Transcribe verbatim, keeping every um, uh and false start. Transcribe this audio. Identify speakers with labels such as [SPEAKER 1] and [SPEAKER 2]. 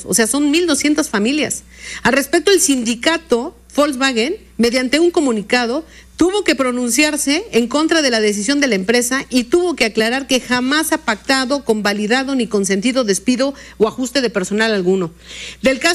[SPEAKER 1] empleados, o sea, son mil doscientas familias. Al respecto, el sindicato Volkswagen, mediante un comunicado, tuvo que pronunciarse en contra de la decisión de la empresa y tuvo que aclarar que jamás ha pactado, convalidado ni consentido despido o ajuste de personal alguno. Del caso